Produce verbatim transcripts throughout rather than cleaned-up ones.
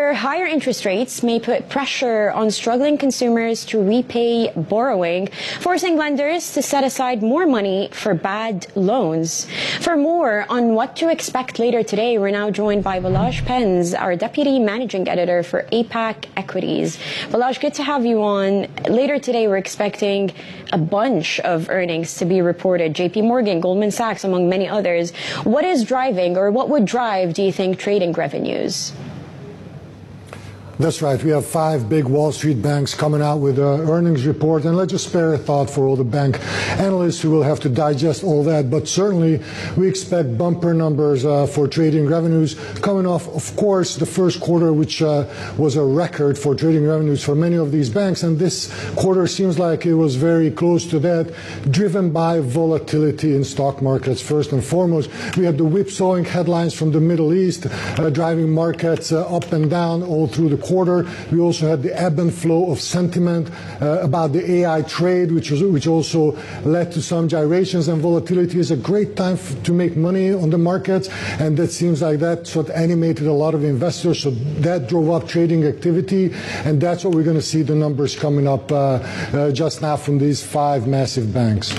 However, higher interest rates may put pressure on struggling consumers to repay borrowing, forcing lenders to set aside more money for bad loans. For more on what to expect later today, we're now joined by Balazs Penz, our Deputy Managing Editor for APAC Equities. Balazs, good to have you on. Later today, we're expecting a bunch of earnings to be reported. J P Morgan, Goldman Sachs, among many others. What is driving, or what would drive, do you think, trading revenues? That's right. We have five big Wall Street banks coming out with an earnings report, and let's just spare a thought for all the bank analysts who will have to digest all that. But certainly, we expect bumper numbers uh, for trading revenues coming off, of course, the first quarter, which uh, was a record for trading revenues for many of these banks. And this quarter seems like it was very close to that, driven by volatility in stock markets, first and foremost. We had the whipsawing headlines from the Middle East, uh, driving markets uh, up and down all through the quarter. We also had the ebb and flow of sentiment uh, about the A I trade, which was, which also led to some gyrations, and volatility is a great time f- to make money on the markets, and that seems like that's what animated a lot of investors, so that drove up trading activity, and that's what we're going to see the numbers coming up uh, uh, just now from these five massive banks.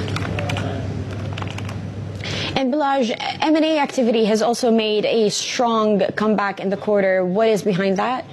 And Balazs, M and A activity has also made a strong comeback in the quarter. What is behind that?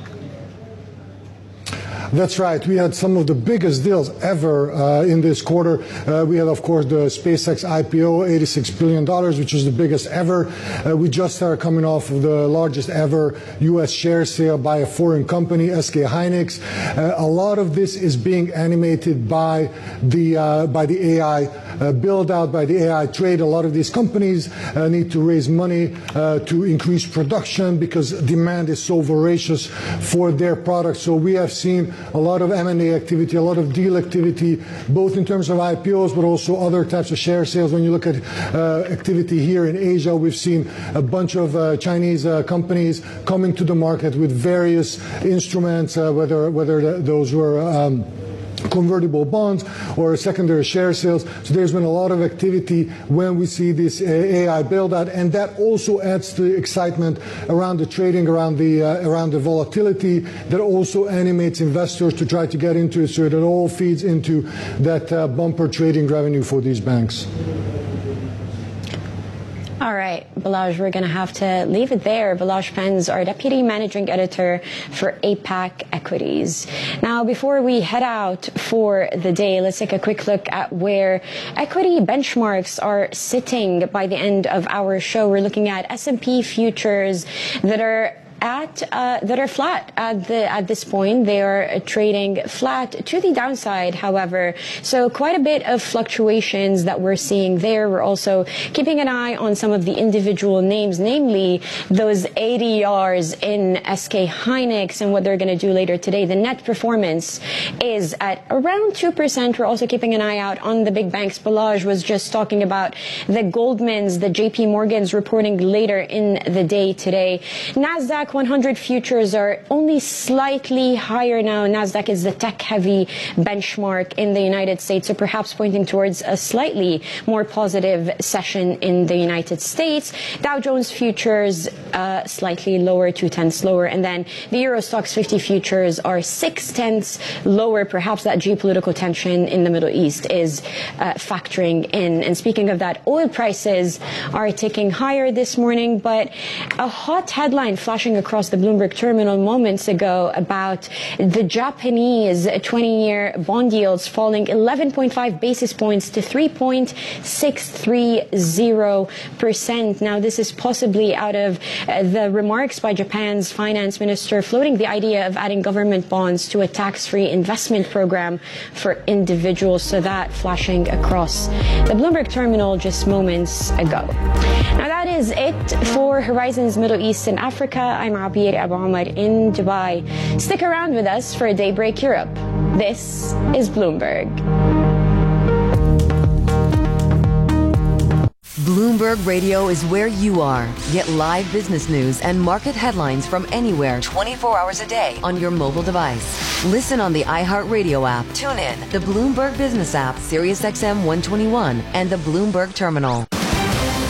That's right. We had some of the biggest deals ever uh, in this quarter. Uh, we had, of course, the SpaceX I P O, eighty-six billion dollars, which was the biggest ever. Uh, we just started coming off of the largest ever U S share sale by a foreign company, S K Hynix. Uh, a lot of this is being animated by the uh, by the A I uh, build out, by the A I trade. A lot of these companies uh, need to raise money uh, to increase production because demand is so voracious for their products. So we have seen a lot of M and A activity, a lot of deal activity, both in terms of I P Os, but also other types of share sales. When you look at uh, activity here in Asia, we've seen a bunch of uh, Chinese uh, companies coming to the market with various instruments, uh, whether whether those were um, convertible bonds or secondary share sales. So there's been a lot of activity when we see this A I build out, and that also adds to the excitement around the trading, around the uh, around the volatility that also animates investors to try to get into it. So it all feeds into that uh, bumper trading revenue for these banks. All right, Balazs, we're going to have to leave it there. Balazs Penz, our Deputy Managing Editor for APAC Equities. Now, before we head out for the day, let's take a quick look at where equity benchmarks are sitting by the end of our show. We're looking at S and P futures that are at uh, that are flat at the at this point. They are trading flat to the downside, however. So quite a bit of fluctuations that we're seeing there. We're also keeping an eye on some of the individual names, namely those A D Rs in S K Hynix and what they're going to do later today. The net performance is at around two percent. We're also keeping an eye out on the big banks. Balazs was just talking about the Goldmans, the J P Morgans reporting later in the day today. NASDAQ one hundred futures are only slightly higher now. NASDAQ is the tech-heavy benchmark in the United States, so perhaps pointing towards a slightly more positive session in the United States. Dow Jones futures uh, slightly lower, two-tenths lower, and then the Euro Stoxx fifty futures are six-tenths lower. Perhaps that geopolitical tension in the Middle East is uh, factoring in. And speaking of that, oil prices are ticking higher this morning, but a hot headline flashing across the Bloomberg terminal moments ago about the Japanese twenty-year bond yields falling eleven point five basis points to three point six three zero percent. Now, this is possibly out of uh, the remarks by Japan's finance minister floating the idea of adding government bonds to a tax-free investment program for individuals. So that flashing across the Bloomberg terminal just moments ago. Now, that is it for Horizons Middle East and Africa. I'm Abir Abu Omar in Dubai. Stick around with us for Daybreak Europe. This is Bloomberg. Bloomberg Radio is where you are. Get live business news and market headlines from anywhere twenty-four hours a day on your mobile device. Listen on the iHeartRadio app. Tune in the Bloomberg Business app, Sirius X M one twenty-one, and the Bloomberg Terminal.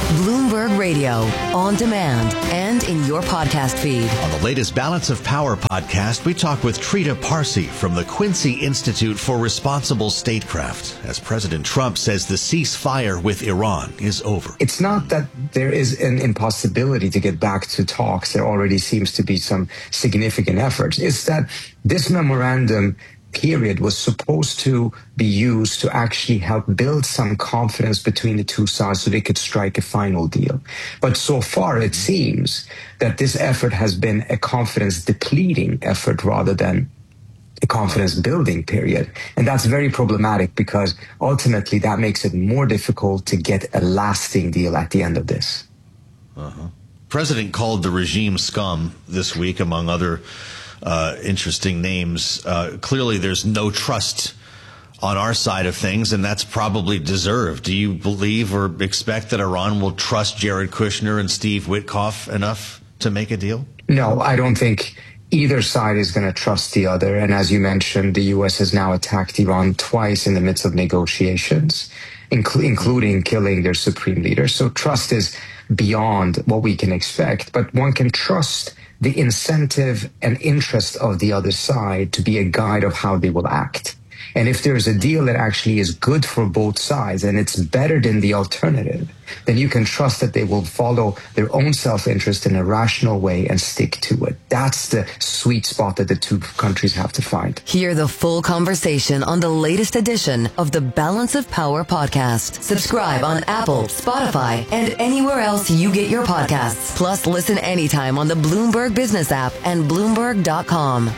Bloomberg Radio, on demand and in your podcast feed. On the latest Balance of Power podcast, we talk with Trita Parsi from the Quincy Institute for Responsible Statecraft, as President Trump says the ceasefire with Iran is over. It's not that there is an impossibility to get back to talks. There already seems to be some significant efforts. It's that this memorandum period was supposed to be used to actually help build some confidence between the two sides so they could strike a final deal. But so far, it seems that this effort has been a confidence depleting effort rather than a confidence building period. And that's very problematic because ultimately that makes it more difficult to get a lasting deal at the end of this. Uh-huh. President called the regime scum this week, among other Uh, interesting names. Uh, clearly, there's no trust on our side of things, and that's probably deserved. Do you believe or expect that Iran will trust Jared Kushner and Steve Witkoff enough to make a deal? No, I don't think either side is going to trust the other. And as you mentioned, the U S has now attacked Iran twice in the midst of negotiations, inc- including killing their supreme leader. So trust is beyond what we can expect, but one can trust the incentive and interest of the other side to be a guide of how they will act. And if there's a deal that actually is good for both sides and it's better than the alternative, then you can trust that they will follow their own self-interest in a rational way and stick to it. That's the sweet spot that the two countries have to find. Hear the full conversation on the latest edition of the Balance of Power podcast. Subscribe on Apple, Spotify, and anywhere else you get your podcasts. Plus, listen anytime on the Bloomberg Business app and Bloomberg dot com.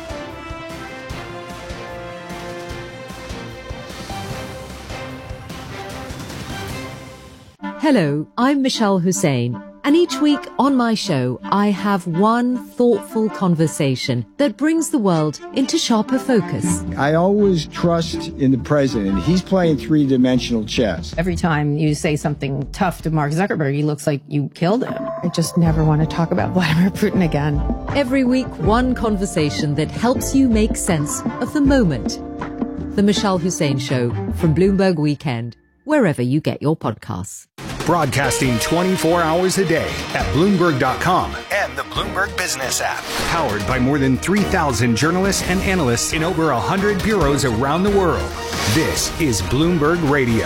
Hello, I'm Michelle Hussein, and each week on my show, I have one thoughtful conversation that brings the world into sharper focus. I always trust in the president. He's playing three-dimensional chess. Every time you say something tough to Mark Zuckerberg, he looks like you killed him. I just never want to talk about Vladimir Putin again. Every week, one conversation that helps you make sense of the moment. The Michelle Hussein Show from Bloomberg Weekend, wherever you get your podcasts. Broadcasting twenty-four hours a day at Bloomberg dot com and the Bloomberg Business app. Powered by more than three thousand journalists and analysts in over one hundred bureaus around the world. This is Bloomberg Radio.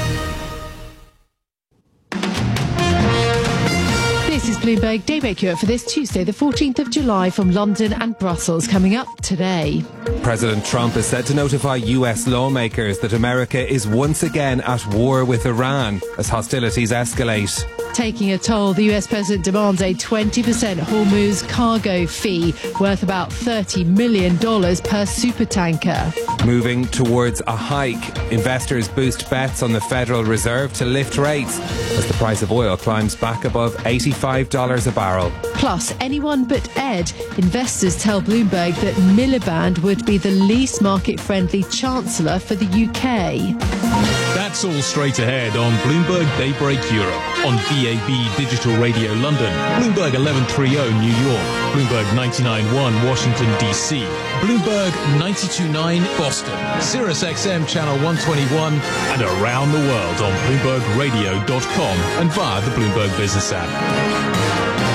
This is Bloomberg Daybreak Europe for this Tuesday, the fourteenth of July, from London and Brussels. Coming up today. President Trump is said to notify U S lawmakers that America is once again at war with Iran as hostilities escalate. Taking a toll, the U S president demands a twenty percent Hormuz cargo fee worth about thirty million dollars per supertanker. Moving towards a hike, investors boost bets on the Federal Reserve to lift rates as the price of oil climbs back above eighty-five dollars a barrel. Plus, anyone but Ed. Investors tell Bloomberg that Miliband would be the least market-friendly chancellor for the U K. That's all straight ahead on Bloomberg Daybreak Europe, on D A B Digital Radio London, Bloomberg eleven thirty New York, Bloomberg ninety-nine point one Washington, D C, Bloomberg ninety-two point nine Boston, Sirius X M Channel one twenty-one, and around the world on Bloomberg Radio dot com and via the Bloomberg Business app.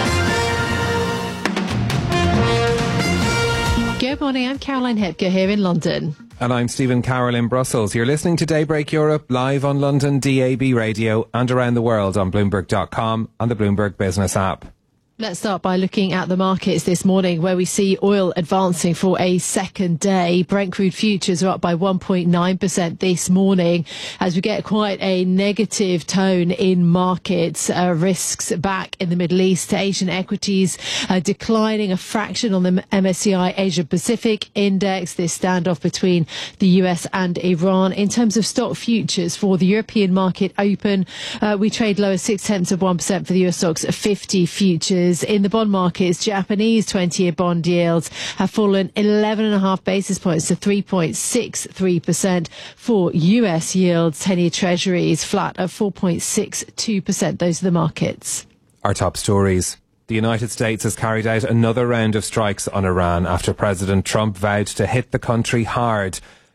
Good morning, I'm Caroline Hepker here in London. And I'm Stephen Carroll in Brussels. You're listening to Daybreak Europe live on London D A B Radio and around the world on Bloomberg dot com and the Bloomberg Business app. Let's start by looking at the markets this morning, where we see oil advancing for a second day. Brent crude futures are up by one point nine percent this morning as we get quite a negative tone in markets. Uh, risks back in the Middle East. Asian equities uh, declining a fraction on the M S C I Asia Pacific Index. This standoff between the U S and Iran. In terms of stock futures for the European market open, uh, we trade lower six tenths of one percent for the U S stocks fifty futures. In the bond markets, Japanese twenty-year bond yields have fallen eleven point five basis points to three point six three percent. For U S yields, ten-year treasuries flat at four point six two percent. Those are the markets. Our top stories. The United States has carried out another round of strikes on Iran after President Trump vowed to hit the country hard.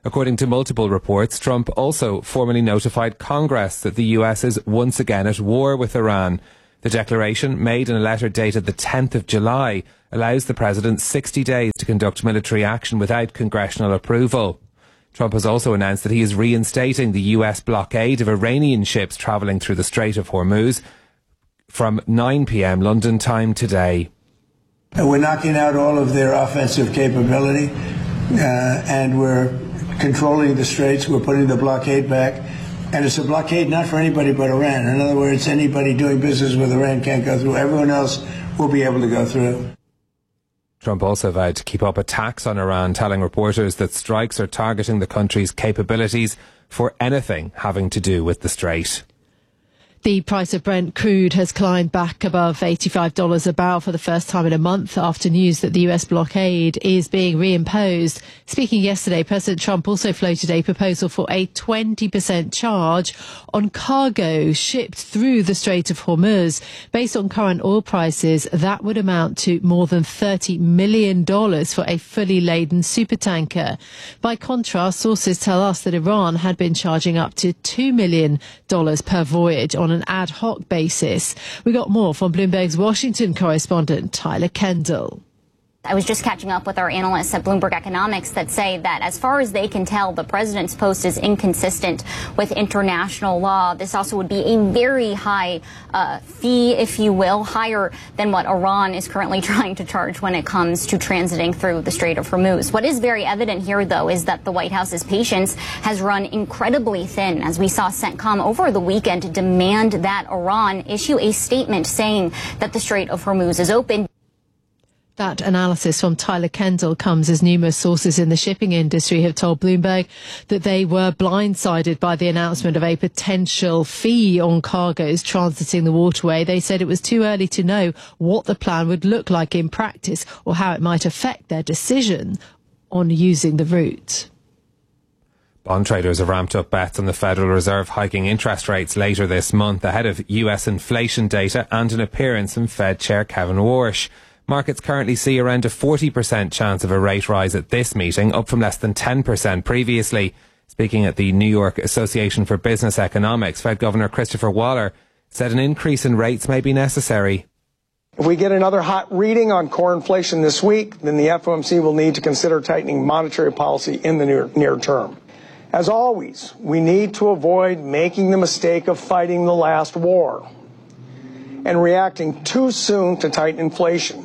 According to multiple reports, Trump also formally notified Congress that the U S is once again at war with Iran. The declaration, made in a letter dated the tenth of July, allows the president sixty days to conduct military action without congressional approval. Trump has also announced that he is reinstating the U S blockade of Iranian ships travelling through the Strait of Hormuz from nine p.m. London time today. And we're knocking out all of their offensive capability, uh, and we're controlling the straits. We're putting the blockade back. And it's a blockade not for anybody but Iran. In other words, anybody doing business with Iran can't go through. Everyone else will be able to go through. Trump also vowed to keep up attacks on Iran, telling reporters that strikes are targeting the country's capabilities for anything having to do with the strait. The price of Brent crude has climbed back above eighty-five dollars a barrel for the first time in a month after news that the U S blockade is being reimposed. Speaking yesterday, President Trump also floated a proposal for a twenty percent charge on cargo shipped through the Strait of Hormuz. Based on current oil prices, that would amount to more than thirty million dollars for a fully laden supertanker. By contrast, sources tell us that Iran had been charging up to two million dollars per voyage on an ad hoc basis. We got more from Bloomberg's Washington correspondent Tyler Kendall. I was just catching up with our analysts at Bloomberg Economics that say that as far as they can tell, the president's post is inconsistent with international law. This also would be a very high uh, fee, if you will, higher than what Iran is currently trying to charge when it comes to transiting through the Strait of Hormuz. What is very evident here, though, is that the White House's patience has run incredibly thin, as we saw CENTCOM over the weekend demand that Iran issue a statement saying that the Strait of Hormuz is open. That analysis from Tyler Kendall comes as numerous sources in the shipping industry have told Bloomberg that they were blindsided by the announcement of a potential fee on cargoes transiting the waterway. They said it was too early to know what the plan would look like in practice or how it might affect their decision on using the route. Bond traders have ramped up bets on the Federal Reserve hiking interest rates later this month ahead of U S inflation data and an appearance from Fed Chair Kevin Warsh. Markets currently see around a forty percent chance of a rate rise at this meeting, up from less than ten percent previously. Speaking at the New York Association for Business Economics, Fed Governor Christopher Waller said an increase in rates may be necessary. If we get another hot reading on core inflation this week, then the F O M C will need to consider tightening monetary policy in the near, near term. As always, we need to avoid making the mistake of fighting the last war and reacting too soon to tighten inflation.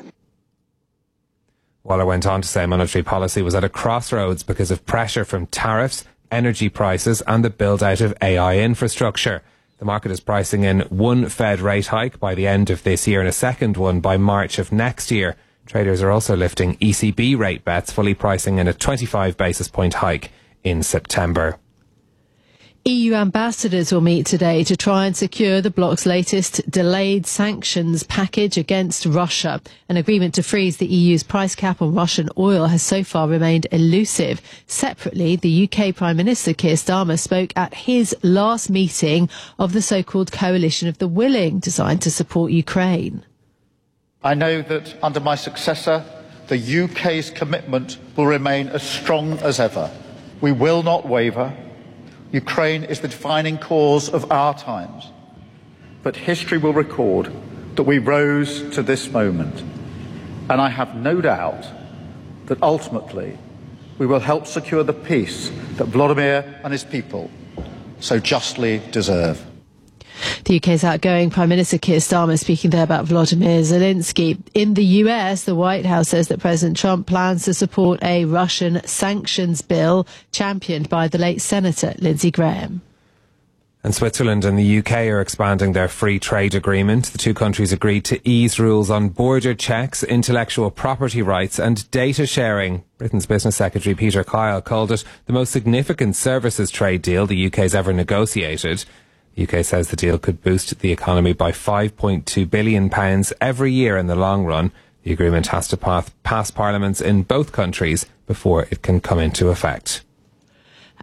Waller went on to say monetary policy was at a crossroads because of pressure from tariffs, energy prices and the build-out of A I infrastructure. The market is pricing in one Fed rate hike by the end of this year and a second one by March of next year. Traders are also lifting E C B rate bets, fully pricing in a twenty-five basis point hike in September. E U ambassadors will meet today to try and secure the bloc's latest delayed sanctions package against Russia. An agreement to freeze the E U's price cap on Russian oil has so far remained elusive. Separately, the U K Prime Minister Keir Starmer spoke at his last meeting of the so-called Coalition of the Willing, designed to support Ukraine. I know that under my successor, the U K's commitment will remain as strong as ever. We will not waver. Ukraine is the defining cause of our times, but history will record that we rose to this moment, and I have no doubt that ultimately we will help secure the peace that Vladimir and his people so justly deserve. The U K's outgoing Prime Minister Keir Starmer speaking there about Volodymyr Zelensky. In the U S, the White House says that President Trump plans to support a Russian sanctions bill championed by the late Senator Lindsey Graham. And Switzerland and the U K are expanding their free trade agreement. The two countries agreed to ease rules on border checks, intellectual property rights and data sharing. Britain's Business Secretary Peter Kyle called it the most significant services trade deal the U K's ever negotiated. The U K says the deal could boost the economy by five point two billion pounds every year in the long run. The agreement has to pass, pass parliaments in both countries before it can come into effect.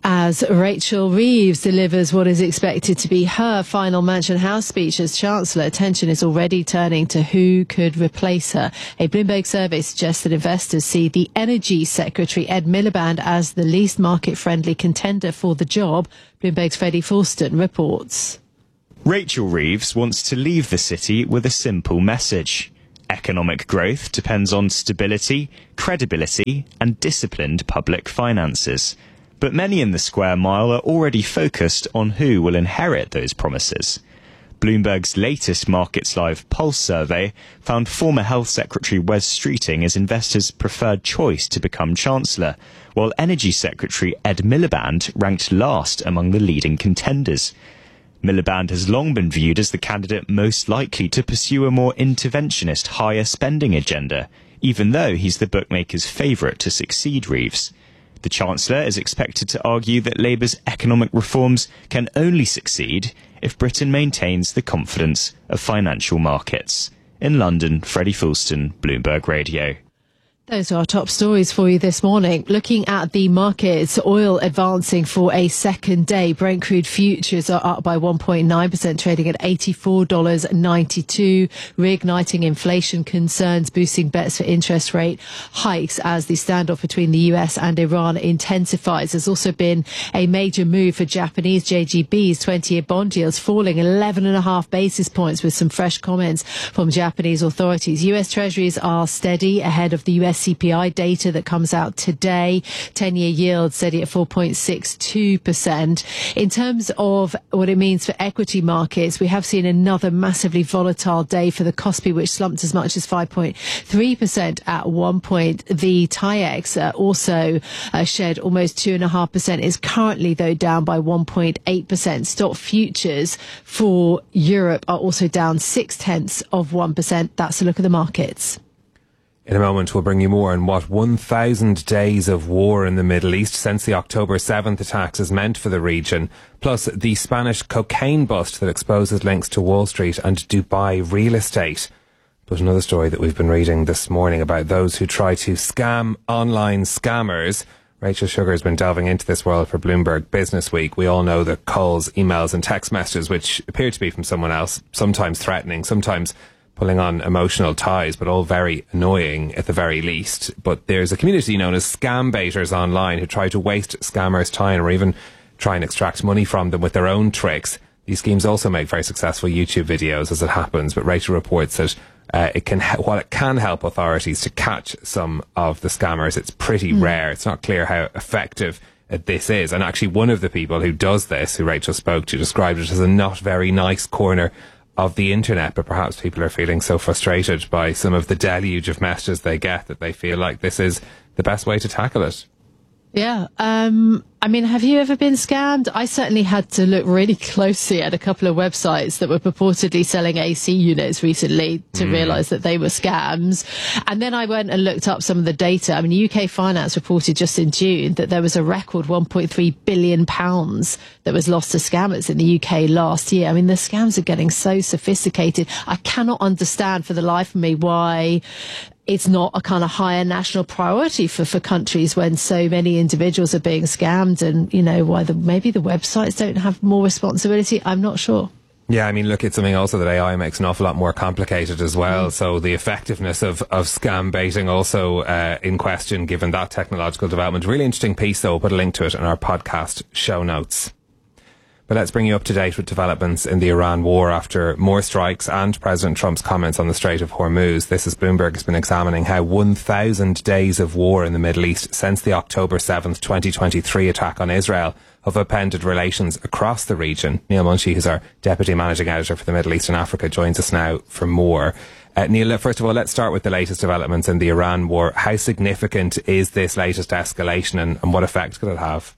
As Rachel Reeves delivers what is expected to be her final Mansion House speech as Chancellor, attention is already turning to who could replace her. A Bloomberg survey suggests that investors see the Energy Secretary Ed Miliband as the least market-friendly contender for the job. Bloomberg's Freddie Fulston reports. Rachel Reeves wants to leave the city with a simple message. Economic growth depends on stability, credibility, and disciplined public finances. But many in the square mile are already focused on who will inherit those promises. Bloomberg's latest Markets Live Pulse survey found former Health Secretary Wes Streeting is investors' preferred choice to become Chancellor, while Energy Secretary Ed Miliband ranked last among the leading contenders. Miliband has long been viewed as the candidate most likely to pursue a more interventionist, higher spending agenda, even though he's the bookmakers' favourite to succeed Reeves. The Chancellor is expected to argue that Labour's economic reforms can only succeed if Britain maintains the confidence of financial markets. In London, Freddie Fulston, Bloomberg Radio. Those are our top stories for you this morning. Looking at the markets, oil advancing for a second day. Brent crude futures are up by one point nine percent, trading at eighty-four dollars ninety-two. Reigniting inflation concerns, boosting bets for interest rate hikes as the standoff between the U S and Iran intensifies. There's also been a major move for Japanese J G B's twenty-year bond yields falling eleven and a half basis points with some fresh comments from Japanese authorities. U S Treasuries are steady ahead of the U S C P I data that comes out today. ten-year yield steady at four point six two percent. In terms of what it means for equity markets, we have seen another massively volatile day for the Kospi, which slumped as much as five point three percent at one point. The TAIEX uh, also uh, shed almost two point five percent, is currently, though, down by one point eight percent. Stock futures for Europe are also down six-tenths of one percent. That's a look at the markets. In a moment, we'll bring you more on what one thousand days of war in the Middle East since the October seventh attacks has meant for the region, plus the Spanish cocaine bust that exposes links to Wall Street and Dubai real estate. But another story that we've been reading this morning about those who try to scam online scammers. Rachel Sugar has been delving into this world for Bloomberg Business Week. We all know the calls, emails and text messages which appear to be from someone else, sometimes threatening, sometimes pulling on emotional ties, but all very annoying at the very least. But there's a community known as scam baiters online who try to waste scammers' time or even try and extract money from them with their own tricks. These schemes also make very successful YouTube videos as it happens, but Rachel reports that uh, it can, while it can help authorities to catch some of the scammers, it's pretty mm. rare. It's not clear how effective this is. And actually one of the people who does this, who Rachel spoke to, described it as a not very nice corner of the internet, but perhaps people are feeling so frustrated by some of the deluge of messages they get that they feel like this is the best way to tackle it. Yeah. Um, I mean, have you ever been scammed? I certainly had to look really closely at a couple of websites that were purportedly selling A C units recently to mm. realise that they were scams. And then I went and looked up some of the data. I mean, U K Finance reported just in June that there was a record one point three billion pounds that was lost to scammers in the U K last year. I mean, the scams are getting so sophisticated. I cannot understand for the life of me why it's not a kind of higher national priority for, for countries when so many individuals are being scammed, and, you know, why the, maybe the websites don't have more responsibility. I'm not sure. Yeah, I mean, look, it's something also that A I makes an awful lot more complicated as well. Mm. So the effectiveness of, of scam baiting also uh, in question, given that technological development. Really interesting piece, though. We'll put a link to it in our podcast show notes. But let's bring you up to date with developments in the Iran war after more strikes and President Trump's comments on the Strait of Hormuz. This is Bloomberg has been examining how one thousand days of war in the Middle East since the October seventh, twenty twenty-three attack on Israel have upended relations across the region. Neil Munshi, who's our Deputy Managing Editor for the Middle East and Africa, joins us now for more. Uh, Neil, first of all, let's start with the latest developments in the Iran war. How significant is this latest escalation, and, and what effect could it have?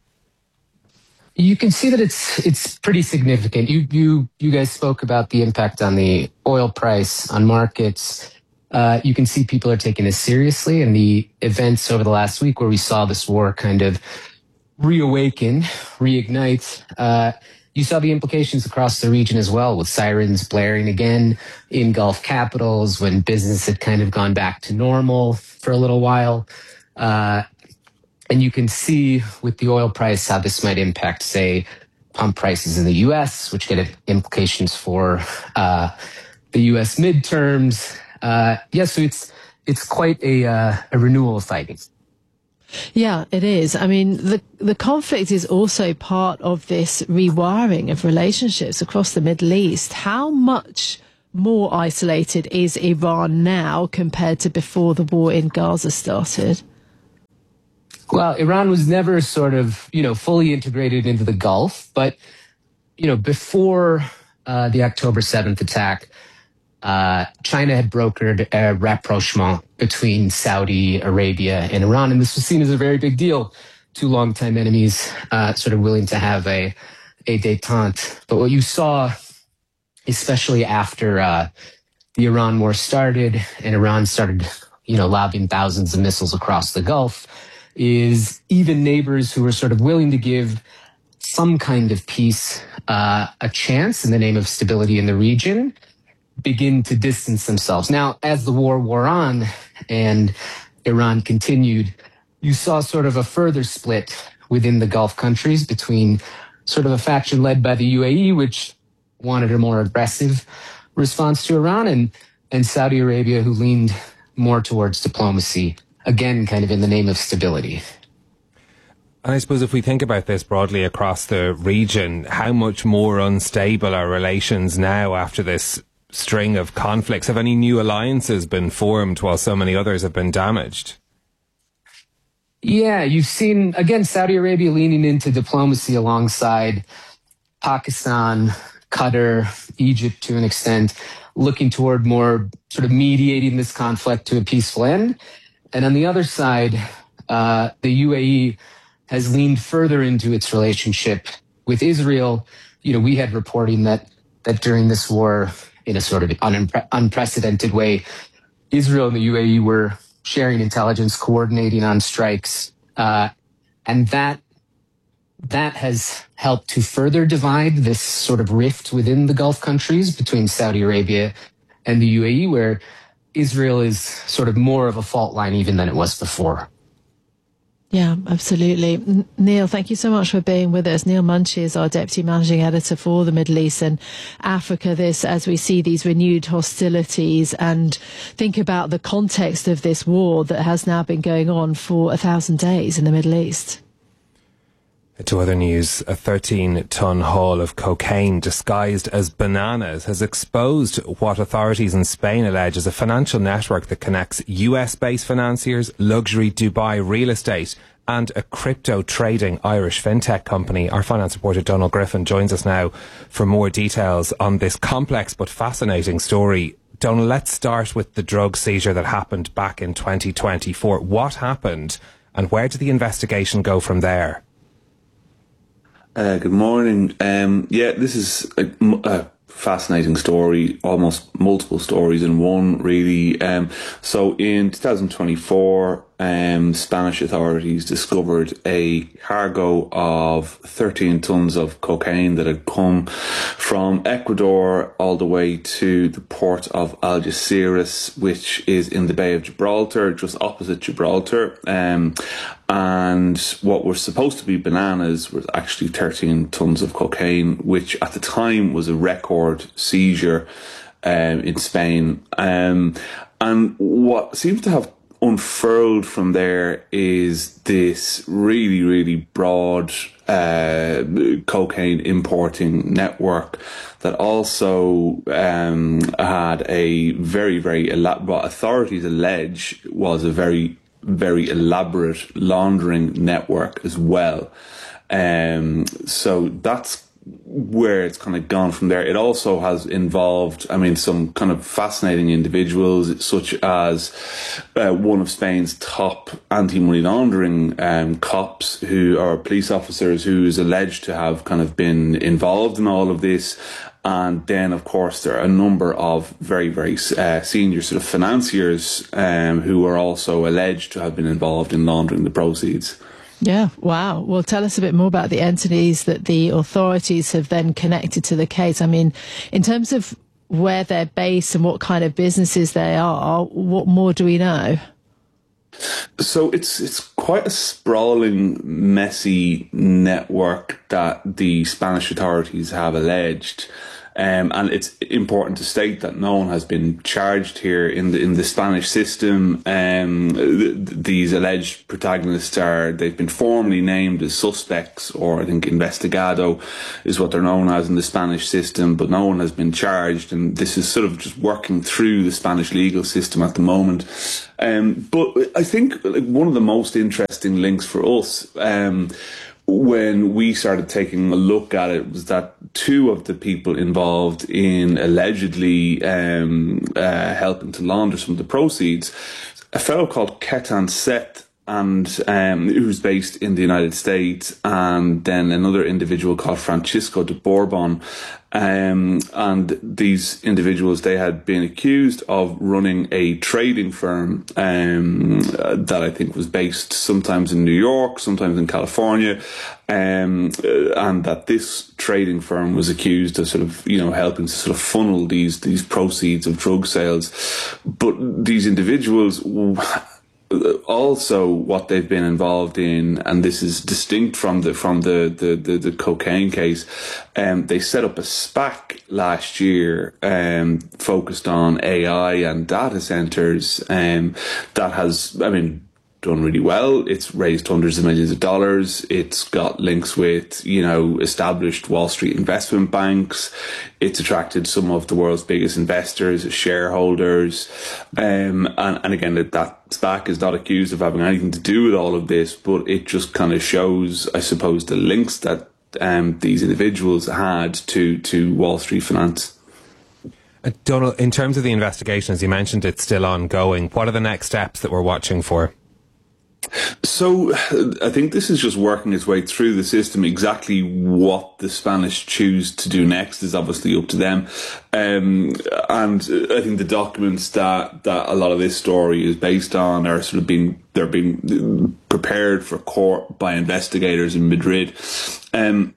You can see that it's it's pretty significant. You you you guys spoke about the impact on the oil price, on markets. Uh, you can see people are taking this seriously, and the events over the last week where we saw this war kind of reawaken, reignite. Uh, you saw the implications across the region as well, with sirens blaring again in Gulf capitals when business had kind of gone back to normal for a little while. Uh, And you can see with the oil price how this might impact, say, pump prices in the U S, which get implications for uh, the U S midterms. Uh, yeah, so it's it's quite a, uh, a renewal of fighting. Yeah, it is. I mean, the the conflict is also part of this rewiring of relationships across the Middle East. How much more isolated is Iran now compared to before the war in Gaza started? Well, Iran was never sort of, you know, fully integrated into the Gulf. But, you know, before uh, the October seventh attack, uh, China had brokered a rapprochement between Saudi Arabia and Iran. And this was seen as a very big deal. Two longtime enemies uh, sort of willing to have a, a détente. But what you saw, especially after uh, the Iran war started and Iran started, you know, lobbing thousands of missiles across the Gulf, is even neighbors who were sort of willing to give some kind of peace uh, a chance in the name of stability in the region begin to distance themselves. Now, as the war wore on and Iran continued, you saw sort of a further split within the Gulf countries between sort of a faction led by the U A E, which wanted a more aggressive response to Iran, and, and Saudi Arabia, who leaned more towards diplomacy, again, kind of in the name of stability. And I suppose if we think about this broadly across the region, how much more unstable are relations now after this string of conflicts? Have any new alliances been formed while so many others have been damaged? Yeah, you've seen, again, Saudi Arabia leaning into diplomacy alongside Pakistan, Qatar, Egypt to an extent, looking toward more sort of mediating this conflict to a peaceful end. And on the other side, uh, the U A E has leaned further into its relationship with Israel. You know, we had reporting that that during this war, in a sort of unimpre- unprecedented way, Israel and the U A E were sharing intelligence, coordinating on strikes, uh, and that that has helped to further divide this sort of rift within the Gulf countries between Saudi Arabia and the U A E, where Israel is sort of more of a fault line even than it was before. Yeah, absolutely. N- Neil, thank you so much for being with us. Neil Munchie is our Deputy Managing Editor for the Middle East and Africa. This, as we see these renewed hostilities and think about the context of this war that has now been going on for a thousand days in the Middle East. To other news, a thirteen-ton haul of cocaine disguised as bananas has exposed what authorities in Spain allege is a financial network that connects U S-based financiers, luxury Dubai real estate and a crypto trading Irish fintech company. Our finance reporter Donald Griffin joins us now for more details on this complex but fascinating story. Donald, let's start with the drug seizure that happened back in twenty twenty-four. What happened and where did the investigation go from there? Uh, good morning. Um, yeah, this is a, a fascinating story, almost multiple stories in one, really. Um, so in twenty twenty-four, um, Spanish authorities discovered a cargo of thirteen tons of cocaine that had come from Ecuador all the way to the port of Algeciras, which is in the Bay of Gibraltar, just opposite Gibraltar. Um, and what were supposed to be bananas was actually thirteen tons of cocaine, which at the time was a record seizure um, in Spain. Um, and what seems to have unfurled from there is this really, really broad uh, cocaine importing network that also um, had a very, very, elab- what authorities allege was a very, very elaborate laundering network as well. Um, so that's where it's kind of gone from there. It also has involved, I mean, some kind of fascinating individuals, such as uh, one of Spain's top anti-money laundering um, cops, who are police officers, who is alleged to have kind of been involved in all of this. And then, of course, there are a number of very, very uh, senior sort of financiers um, who are also alleged to have been involved in laundering the proceeds. Yeah, wow. Well, tell us a bit more about the entities that the authorities have then connected to the case. I mean, in terms of where they're based and what kind of businesses they are, what more do we know? So it's it's quite a sprawling, messy network that the Spanish authorities have alleged. Um, and it's important to state that no one has been charged here in the in the Spanish system. Um, th- these alleged protagonists are they've been formally named as suspects, or I think investigado is what they're known as in the Spanish system. But no one has been charged, and this is sort of just working through the Spanish legal system at the moment. Um, but I think like, one of the most interesting links for us. Um, when we started taking a look at it was that two of the people involved in allegedly um, uh, helping to launder some of the proceeds, a fellow called Ketan Seth, and um, who's based in the United States, and then another individual called Francisco de Bourbon. Um, and these individuals, they had been accused of running a trading firm um, uh, that I think was based sometimes in New York, sometimes in California, um, uh, and that this trading firm was accused of sort of, you know, helping to sort of funnel these these proceeds of drug sales. But these individuals, also what they've been involved in, and this is distinct from the from the the, the, the cocaine case, um, they set up a SPAC last year um, focused on A I and data centers um, that has, I mean, done really well. It's raised hundreds of millions of dollars. It's got links with, you know, established Wall Street investment banks. It's attracted some of the world's biggest investors, shareholders. Um, and, and again, that, that SPAC is not accused of having anything to do with all of this, but it just kind of shows, I suppose, the links that um, these individuals had to, to Wall Street finance. Uh, Donal, in terms of the investigation, as you mentioned, it's still ongoing. What are the next steps that we're watching for? So I think this is just working its way through the system. Exactly what the Spanish choose to do next is obviously up to them. Um, and I think the documents that, that a lot of this story is based on are sort of being, they're being prepared for court by investigators in Madrid. Um,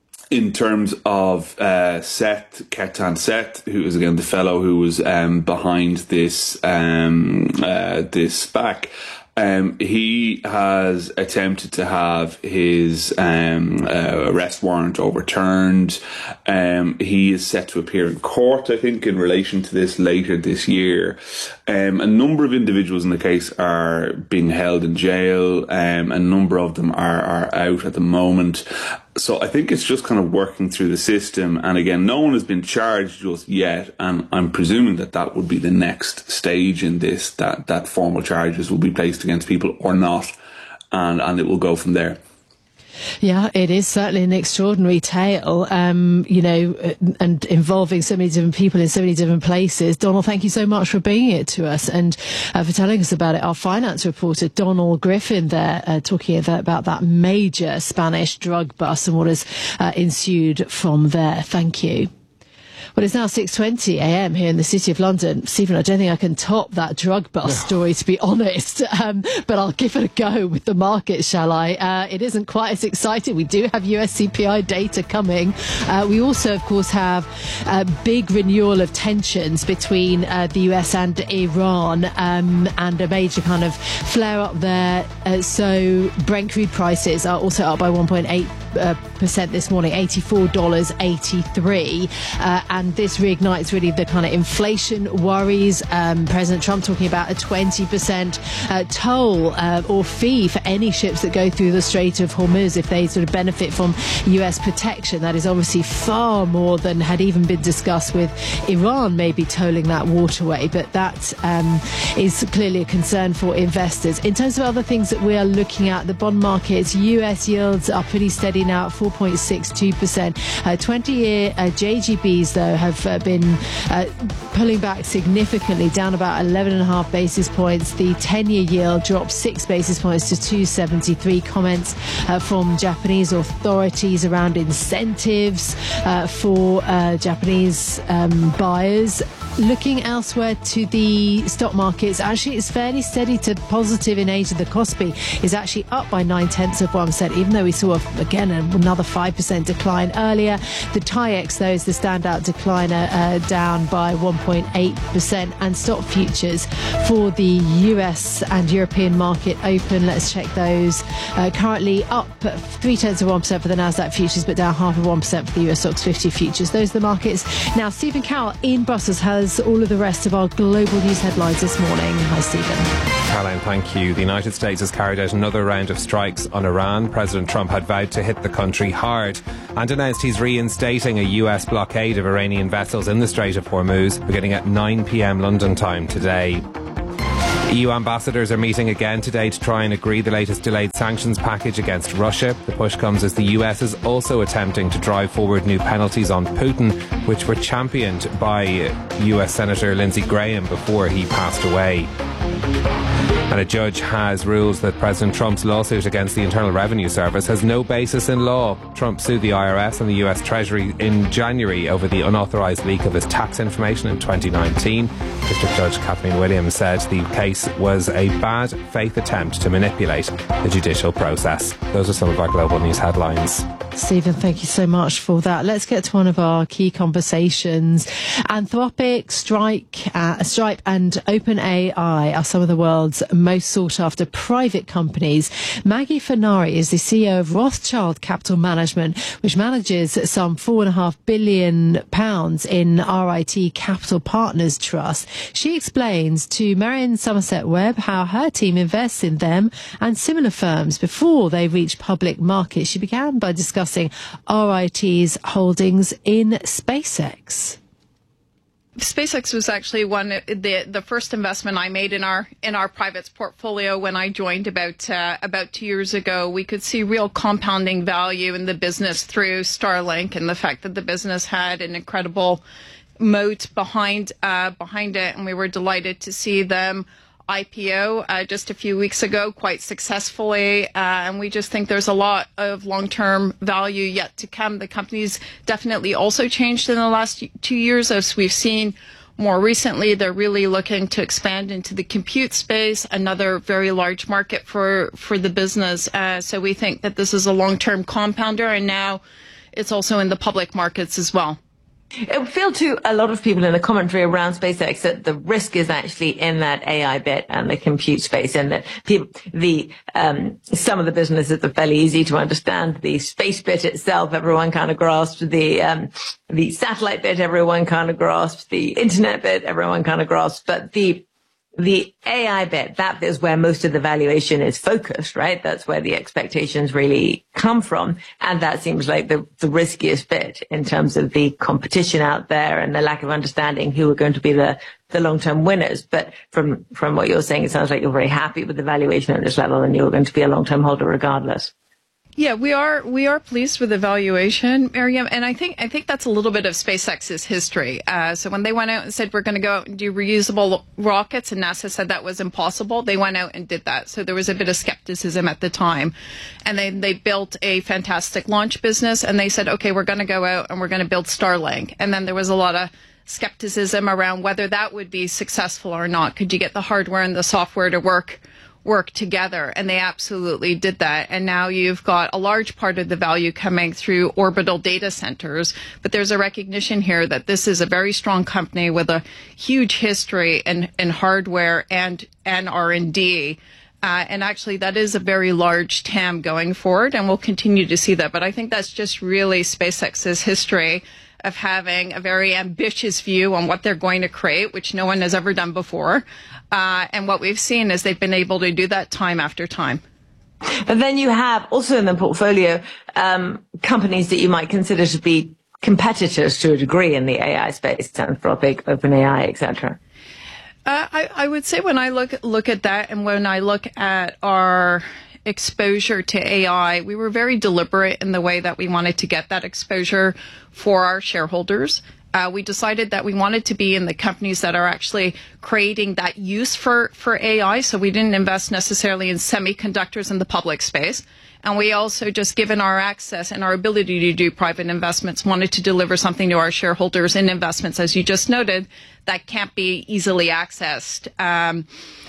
In terms of uh, Seth, Ketan Seth, who is again the fellow who was um, behind this um, uh, this SPAC, um, he has attempted to have his um, uh, arrest warrant overturned. Um, he is set to appear in court, I think, in relation to this later this year. Um, a number of individuals in the case are being held in jail. Um, a number of them are, are out at the moment. So I think it's just kind of working through the system. And again, no one has been charged just yet. And I'm presuming that that would be the next stage in this, that, that formal charges will be placed against people or not. And, and it will go from there. Yeah, it is certainly an extraordinary tale, um, you know, and involving so many different people in so many different places. Donal, thank you so much for bringing it to us and uh, for telling us about it. Our finance reporter, Donal Griffin, there, uh, talking about that major Spanish drug bust and what has uh, ensued from there. Thank you. Well, it's now six twenty a m here in the City of London. Stephen, I don't think I can top that drug bust story, to be honest. Um, but I'll give it a go with the market, shall I? Uh, it isn't quite as exciting. We do have U S C P I data coming. Uh, we also, of course, have a big renewal of tensions between uh, the U S and Iran, um, and a major kind of flare up there. Uh, so Brent crude prices are also up by one point eight percent uh, this morning, eighty-four dollars and eighty-three cents. Uh, and this reignites really the kind of inflation worries. Um, President Trump talking about a twenty percent uh, toll uh, or fee for any ships that go through the Strait of Hormuz if they sort of benefit from U S protection. That is obviously far more than had even been discussed with Iran maybe tolling that waterway. But that um, is clearly a concern for investors. In terms of other things that we are looking at, the bond markets, U S yields are pretty steady now at four point six two percent. Uh, twenty-year uh, J G Bs, though, have uh, been uh, pulling back significantly, down about eleven and a half basis points. The ten-year yield dropped six basis points to two seventy-three. Comments uh, from Japanese authorities around incentives uh, for uh, Japanese um, buyers Looking elsewhere to the stock markets, actually it's fairly steady to positive in Asia. The Kospi is actually up by nine tenths of one percent, even though we saw, again, another five percent decline earlier. The TAIEX, though, is the standout decliner, uh, down by one point eight percent. And stock futures for the U S and European market open, let's check those. Uh, currently up three tenths of one percent for the Nasdaq futures, but down half of one percent for the U S Stocks fifty futures. Those are the markets. Now, Stephen Carroll in Brussels has all of the rest of our global news headlines this morning. Hi, Stephen. Caroline, thank you. The United States has carried out another round of strikes on Iran. President Trump had vowed to hit the country hard and announced he's reinstating a U S blockade of Iranian vessels in the Strait of Hormuz beginning at nine p.m. London time today. E U ambassadors are meeting again today to try and agree the latest delayed sanctions package against Russia. The push comes as the U S is also attempting to drive forward new penalties on Putin, which were championed by U S Senator Lindsey Graham before he passed away. And a judge has ruled that President Trump's lawsuit against the Internal Revenue Service has no basis in law. Trump sued the I R S and the U S Treasury in January over the unauthorised leak of his tax information in twenty nineteen. District Judge Kathleen Williams said the case was a bad faith attempt to manipulate the judicial process. Those are some of our global news headlines. Stephen, thank you so much for that. Let's get to one of our key conversations. Anthropic, Strike, uh, Stripe and OpenAI are some of the world's most sought-after private companies. Maggie Fernari is the C E O of Rothschild Capital Management, which manages some four point five billion pounds in R I T Capital Partners Trust. She explains to Marion Somerset Webb how her team invests in them and similar firms before they reach public markets. She began by discussing R I T's holdings in SpaceX. SpaceX was actually one the the first investment I made in our in our privates portfolio when I joined about uh, about two years ago. We could see real compounding value in the business through Starlink and the fact that the business had an incredible moat behind uh, behind it, and we were delighted to see them I P O uh, just a few weeks ago quite successfully, uh, and we just think there's a lot of long-term value yet to come. The company's definitely also changed in the last two years, as we've seen more recently. They're really looking to expand into the compute space, another very large market for, for the business. Uh, so we think that this is a long-term compounder, and now it's also in the public markets as well. It would feel to a lot of people in the commentary around SpaceX that the risk is actually in that A I bit and the compute space, and that people, the um, some of the businesses are fairly easy to understand. The space bit itself, everyone kind of grasps. The um, the satellite bit, everyone kind of grasps. The internet bit, everyone kind of grasps. But the The A I bit, that is where most of the valuation is focused, right? That's where the expectations really come from. And that seems like the, the riskiest bit in terms of the competition out there and the lack of understanding who are going to be the, the long-term winners. But from, from what you're saying, it sounds like you're very happy with the valuation at this level and you're going to be a long-term holder regardless. Yeah, we are we are pleased with the valuation, Miriam, and I think I think that's a little bit of SpaceX's history. Uh, so when they went out and said we're going to go out and do reusable rockets, and NASA said that was impossible, they went out and did that. So there was a bit of skepticism at the time, and then they built a fantastic launch business, and they said, okay, we're going to go out and we're going to build Starlink, and then there was a lot of skepticism around whether that would be successful or not. Could you get the hardware and the software to work? work together, and they absolutely did that. And now you've got a large part of the value coming through orbital data centers, but there's a recognition here that this is a very strong company with a huge history in, in hardware and, and R and D. Uh, and actually, that is a very large T A M going forward, and we'll continue to see that. But I think that's just really SpaceX's history of having a very ambitious view on what they're going to create, which no one has ever done before. Uh, and what we've seen is they've been able to do that time after time. But then you have also in the portfolio um, companies that you might consider to be competitors to a degree in the A I space, Anthropic, OpenAI, et cetera. Uh, I, I would say when I look look at that, and when I look at our exposure to A I, we were very deliberate in the way that we wanted to get that exposure for our shareholders. Uh, we decided that we wanted to be in the companies that are actually creating that use for, for A I. So we didn't invest necessarily in semiconductors in the public space. And we also, just given our access and our ability to do private investments, wanted to deliver something to our shareholders in investments, as you just noted, that can't be easily accessed um,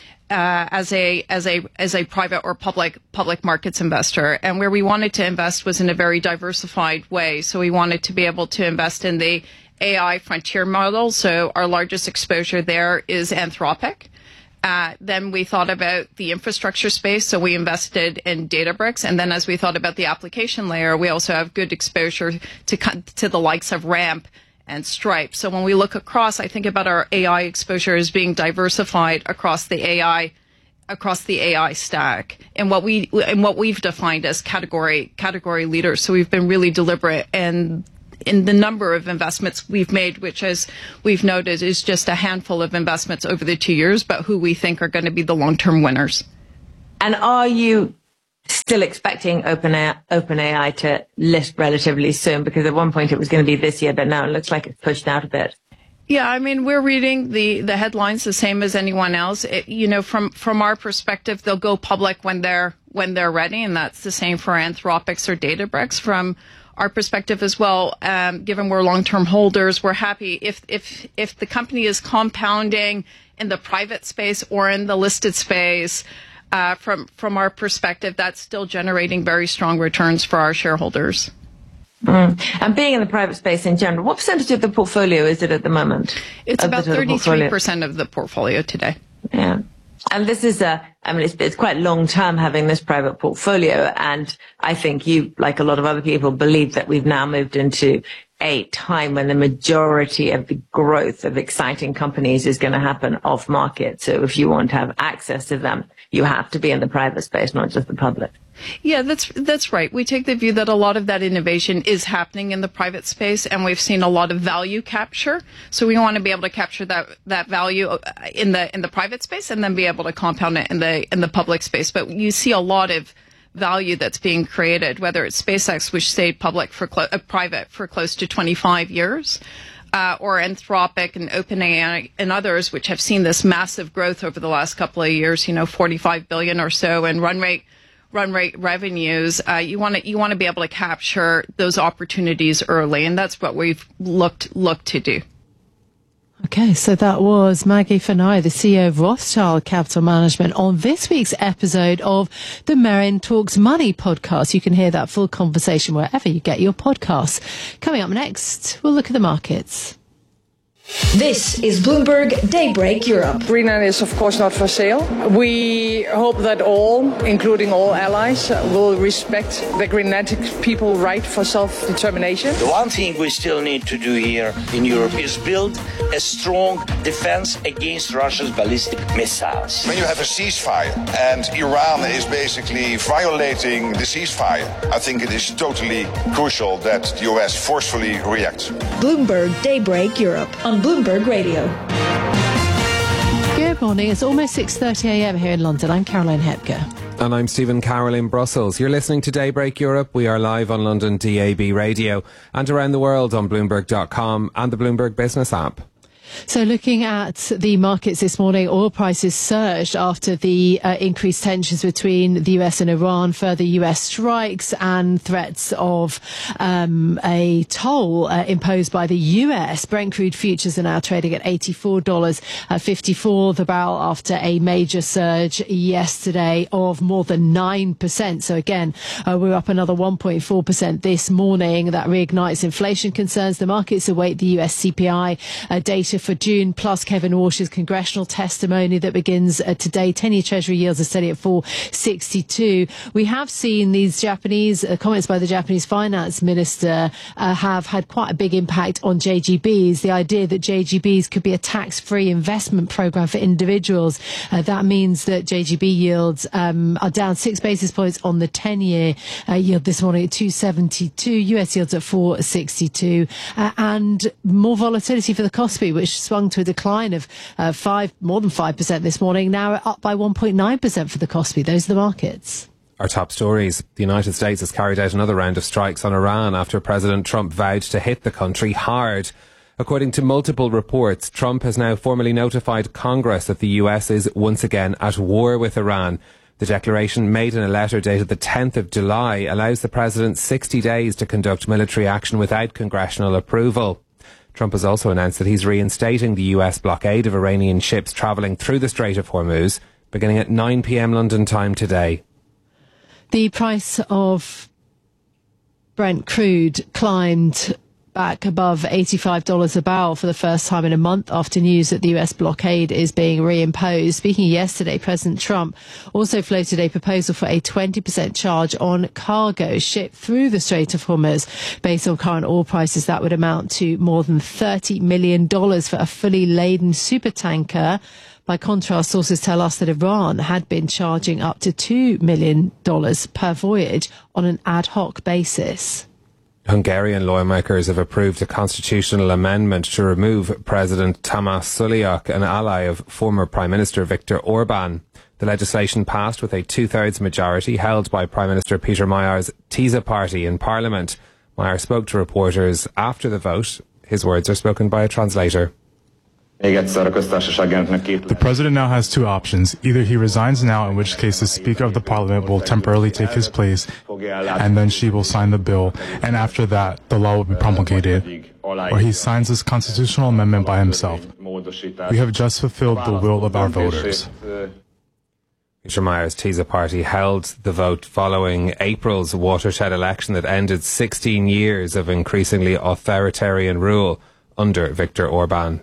uh, as a as a as a private or public public markets investor. And where we wanted to invest was in a very diversified way. So we wanted to be able to invest in the A I frontier model. So our largest exposure there is Anthropic. Uh, then we thought about the infrastructure space, so we invested in Databricks. And then as we thought about the application layer, we also have good exposure to to the likes of Ramp and Stripe. So when we look across, I think about our A I exposure as being diversified across the A I across the A I stack, and what we and what we've defined as category category leaders. So we've been really deliberate and in the number of investments we've made, which, as we've noted, is just a handful of investments over the two years, but who we think are going to be the long-term winners. And are you still expecting OpenAI, OpenAI to list relatively soon? Because at one point it was going to be this year, but now it looks like it's pushed out a bit. Yeah, I mean, we're reading the, the headlines the same as anyone else. It, you know, from, from our perspective, they'll go public when they're when they're ready, and that's the same for Anthropic or Databricks. From our perspective as well, um, given we're long-term holders, we're happy if if if the company is compounding in the private space or in the listed space. Uh, from from our perspective, that's still generating very strong returns for our shareholders. Mm. And being in the private space in general, what percentage of the portfolio is it at the moment? It's about thirty-three percent of the portfolio today. Yeah. And this is a, I mean, it's, it's quite long term having this private portfolio. And I think you, like a lot of other people, believe that we've now moved into a time when the majority of the growth of exciting companies is going to happen off market. So if you want to have access to them, you have to be in the private space, not just the public. Yeah, that's that's right. We take the view that a lot of that innovation is happening in the private space, and we've seen a lot of value capture. So we want to be able to capture that that value in the in the private space, and then be able to compound it in the in the public space. But you see a lot of value that's being created, whether it's SpaceX, which stayed public for clo- uh, private for close to twenty-five years. Uh, or Anthropic and OpenAI and others, which have seen this massive growth over the last couple of years, you know, forty-five billion or so in run rate run rate revenues. Uh, you want to you want to be able to capture those opportunities early, and that's what we've looked looked to do. Okay, so that was Maggie Fenai, the C E O of Rothschild Capital Management, on this week's episode of the Merrion Talks Money podcast. You can hear that full conversation wherever you get your podcasts. Coming up next, we'll look at the markets. This is Bloomberg Daybreak Europe. Greenland is, of course, not for sale. We hope that all, including all allies, will respect the Greenlandic people's right for self-determination. The one thing we still need to do here in Europe is build a strong defense against Russia's ballistic missiles. When you have a ceasefire and Iran is basically violating the ceasefire, I think it is totally crucial that the U S forcefully reacts. Bloomberg Daybreak Europe on Bloomberg Radio. Good morning. It's almost six thirty a.m. here in London. I'm Caroline Hepker. And I'm Stephen Carroll in Brussels. You're listening to Daybreak Europe. We are live on London D A B radio and around the world on Bloomberg dot com and the Bloomberg Business app. So looking at the markets this morning, oil prices surged after the uh, increased tensions between the U S and Iran, further U S strikes and threats of um, a toll uh, imposed by the U S. Brent crude futures are now trading at eighty-four dollars fifty-four the barrel after a major surge yesterday of more than nine percent. So again, uh, we're up another one point four percent this morning. That reignites inflation concerns. The markets await the U S C P I uh, data for June, plus Kevin Walsh's congressional testimony that begins uh, today. ten-year Treasury yields are steady at four sixty-two. We have seen these Japanese uh, comments by the Japanese finance minister uh, have had quite a big impact on J G Bs. The idea that J G Bs could be a tax-free investment program for individuals. Uh, that means that J G B yields um, are down six basis points on the ten-year uh, yield this morning at two seventy-two. U S yields at four sixty-two. Uh, and more volatility for the Kospi, which swung to a decline of uh, five, more than five percent this morning. Now up by one point nine percent for the Kospi. Those are the markets. Our top stories. The United States has carried out another round of strikes on Iran after President Trump vowed to hit the country hard. According to multiple reports, Trump has now formally notified Congress that the U S is once again at war with Iran. The declaration, made in a letter dated the tenth of July, allows the president sixty days to conduct military action without congressional approval. Trump has also announced that he's reinstating the U S blockade of Iranian ships travelling through the Strait of Hormuz, beginning at nine p.m. London time today. The price of Brent crude climbed back above eighty-five dollars a barrel for the first time in a month after news that the U S blockade is being reimposed. Speaking yesterday, President Trump also floated a proposal for a twenty percent charge on cargo shipped through the Strait of Hormuz. Based on current oil prices, that would amount to more than thirty million dollars for a fully laden supertanker. By contrast, sources tell us that Iran had been charging up to two million dollars per voyage on an ad hoc basis. Hungarian lawmakers have approved a constitutional amendment to remove President Tamás Suliak, an ally of former Prime Minister Viktor Orban. The legislation passed with a two-thirds majority held by Prime Minister Peter Mayer's TISA party in Parliament. Mayer spoke to reporters after the vote. His words are spoken by a translator. The president now has two options. Either he resigns now, in which case the Speaker of the Parliament will temporarily take his place, and then she will sign the bill, and after that, the law will be promulgated. Or he signs this constitutional amendment by himself. We have just fulfilled the will of our voters. Peter Mayer's TISA party held the vote following April's watershed election that ended sixteen years of increasingly authoritarian rule under Viktor Orban.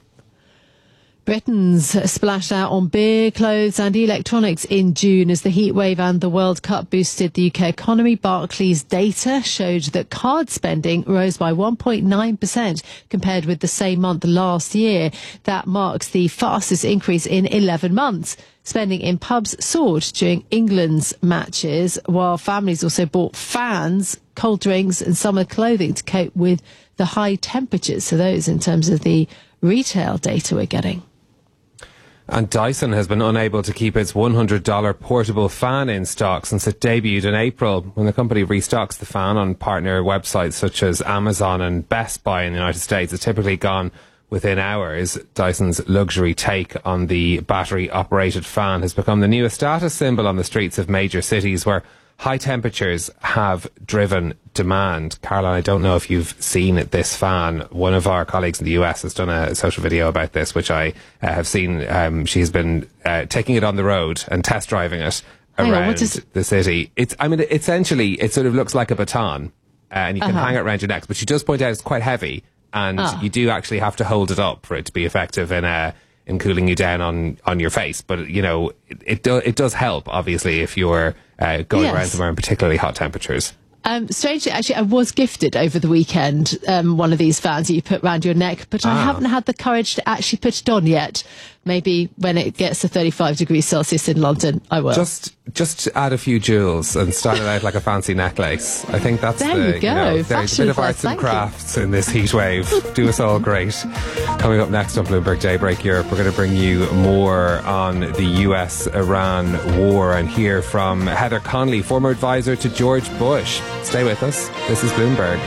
Britons splashed out on beer, clothes and electronics in June as the heatwave and the World Cup boosted the U K economy. Barclays data showed that card spending rose by one point nine percent compared with the same month last year. That marks the fastest increase in eleven months. Spending in pubs soared during England's matches, while families also bought fans, cold drinks and summer clothing to cope with the high temperatures. So those in terms of the retail data we're getting. And Dyson has been unable to keep its one hundred dollars portable fan in stock since it debuted in April. When the company restocks the fan on partner websites such as Amazon and Best Buy in the United States, it's typically gone within hours. Dyson's luxury take on the battery-operated fan has become the newest status symbol on the streets of major cities where high temperatures have driven demand. Caroline, I don't know if you've seen this fan. One of our colleagues in the U S has done a social video about this, which I uh, have seen. Um, she's been uh, taking it on the road and test driving it Hang around on, what is- the city. It's, I mean, essentially, it sort of looks like a baton, uh, and you can Uh-huh. hang it around your neck. But she does point out it's quite heavy, and Ah. you do actually have to hold it up for it to be effective in uh, in cooling you down on, on your face. But, you know, it, it, do, it does help, obviously, if you're uh, going Yes. around somewhere in particularly hot temperatures. Um, strangely, actually, I was gifted over the weekend um, one of these fans that you put round your neck, but I Ah. haven't had the courage to actually put it on yet. Maybe when it gets to thirty-five degrees Celsius in London, I will. Just just add a few jewels and style it out like a fancy necklace. I think that's There the, you go. know, there's a Fashion bit of for arts and thank you. crafts in this heat wave. Do us all great. Coming up next on Bloomberg Daybreak Europe, we're going to bring you more on the U S Iran war and hear from Heather Conley, former advisor to George Bush. Stay with us. This is Bloomberg.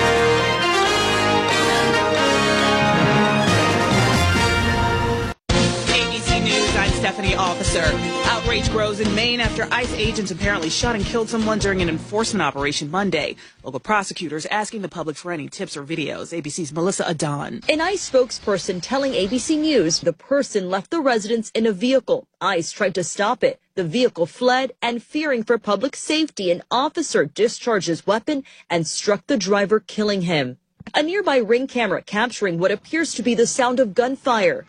A B C News, I'm Stephanie Officer. Outrage grows in Maine after ICE agents apparently shot and killed someone during an enforcement operation Monday. Local prosecutors asking the public for any tips or videos. A B C's Melissa Adon. An ICE spokesperson telling A B C News the person left the residence in a vehicle. ICE tried to stop it. The vehicle fled, and fearing for public safety, an officer discharged his weapon and struck the driver, killing him. A nearby Ring camera capturing what appears to be the sound of gunfire.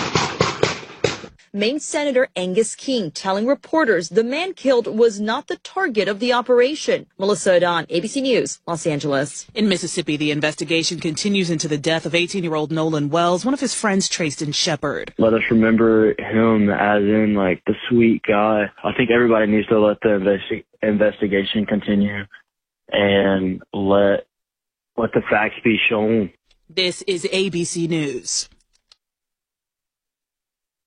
Maine Senator Angus King telling reporters the man killed was not the target of the operation. Melissa Adon, A B C News, Los Angeles. In Mississippi, the investigation continues into the death of eighteen-year-old Nolan Wells, one of his friends traced in Shepherd. Let us remember him as in, like, the sweet guy. I think everybody needs to let the investi- investigation continue and let let the facts be shown. This is A B C News.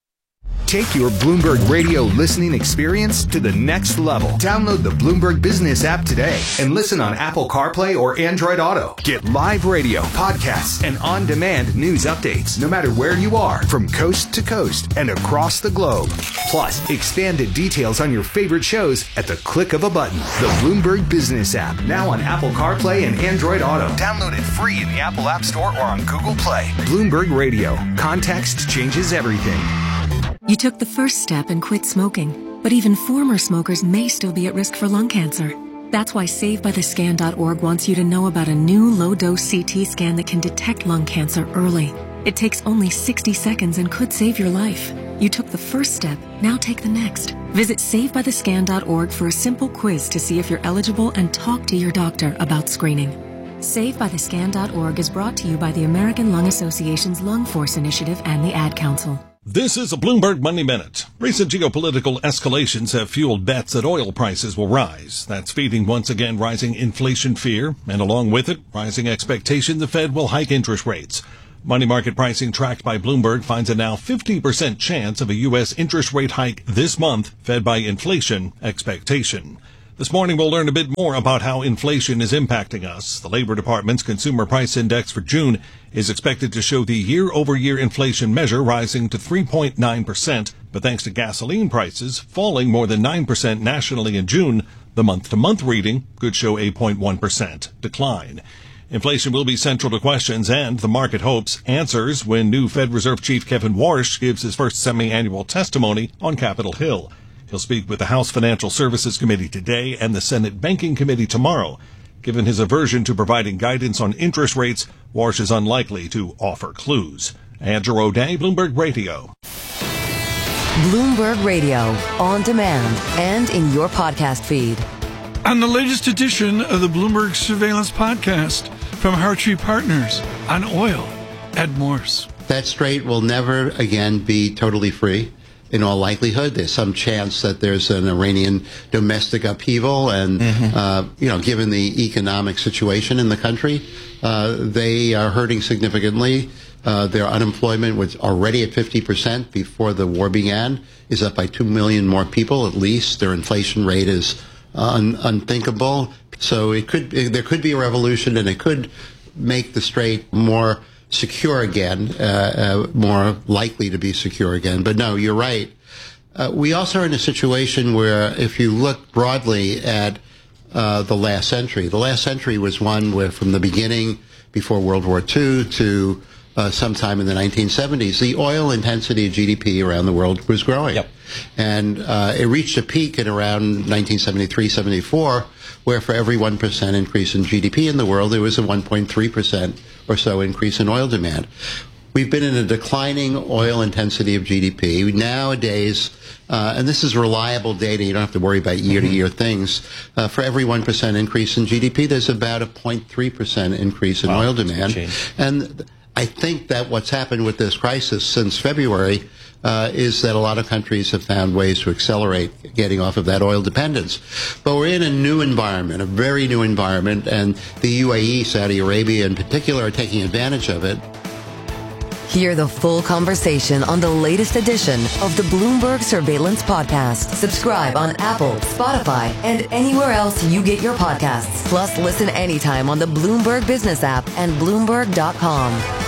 Take your Bloomberg Radio listening experience to the next level. Download the Bloomberg Business app today and listen on Apple CarPlay or Android Auto. Get live radio, podcasts, and on-demand news updates no matter where you are, from coast to coast and across the globe. Plus, expanded details on your favorite shows at the click of a button. The Bloomberg Business app, now on Apple CarPlay and Android Auto. Download it free in the Apple App Store or on Google Play. Bloomberg Radio. Context changes everything. You took the first step and quit smoking, but even former smokers may still be at risk for lung cancer. That's why Save By The Scan dot org wants you to know about a new low-dose C T scan that can detect lung cancer early. It takes only sixty seconds and could save your life. You took the first step, now take the next. Visit Save By The Scan dot org for a simple quiz to see if you're eligible and talk to your doctor about screening. Save By The Scan dot org is brought to you by the American Lung Association's Lung Force Initiative and the Ad Council. This is a Bloomberg Money Minute. Recent geopolitical escalations have fueled bets that oil prices will rise. That's feeding once again rising inflation fear, and along with it, rising expectation the Fed will hike interest rates. Money market pricing tracked by Bloomberg finds a now fifty percent chance of a U S interest rate hike this month, fed by inflation expectation. This morning we'll learn a bit more about how inflation is impacting us. The Labor Department's Consumer Price Index for June is expected to show the year-over-year inflation measure rising to three point nine percent, but thanks to gasoline prices falling more than nine percent nationally in June, the month-to-month reading could show eight point one percent decline. Inflation will be central to questions, and the market hopes answers when new Fed Reserve Chief Kevin Warsh gives his first semi-annual testimony on Capitol Hill. He'll speak with the House Financial Services Committee today and the Senate Banking Committee tomorrow. Given his aversion to providing guidance on interest rates, Warsh is unlikely to offer clues. Andrew O'Day, Bloomberg Radio. Bloomberg Radio, on demand and in your podcast feed. On the latest edition of the Bloomberg Surveillance Podcast from Hartree Partners on oil, Ed Morse. That strait will never again be totally free. In all likelihood, there's some chance that there's an Iranian domestic upheaval, and mm-hmm. uh, you know, given the economic situation in the country, uh, they are hurting significantly. Uh, their unemployment was already at fifty percent before the war began, is up by two million more people at least. Their inflation rate is un- unthinkable. So it could there could be a revolution, and it could make the strait more secure again, uh, uh, more likely to be secure again. But no, you're right. Uh, we also are in a situation where, if you look broadly at uh, the last century, the last century was one where, from the beginning, before World War Two to uh, sometime in the nineteen seventies, the oil intensity of G D P around the world was growing. Yep. And uh, it reached a peak in around nineteen seventy-three, seventy-four, where for every one percent increase in G D P in the world, there was a one point three percent or so increase in oil demand. We've been in a declining oil intensity of G D P. Nowadays, uh, and this is reliable data, you don't have to worry about year-to-year things, uh, for every one percent increase in G D P, there's about a zero point three percent increase in wow, oil demand. And I think that what's happened with this crisis since February Uh, is that a lot of countries have found ways to accelerate getting off of that oil dependence. But we're in a new environment, a very new environment, and the U A E, Saudi Arabia in particular, are taking advantage of it. Hear the full conversation on the latest edition of the Bloomberg Surveillance Podcast. Subscribe on Apple, Spotify, and anywhere else you get your podcasts. Plus, listen anytime on the Bloomberg Business app and Bloomberg dot com.